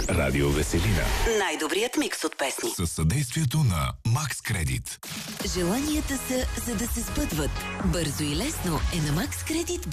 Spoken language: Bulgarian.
Радио Веселина. Най-добрият микс от песни. Със съдействието на Макс Кредит. Желанията са, за да се сбъдват. Бързо и лесно е на Макс Кредит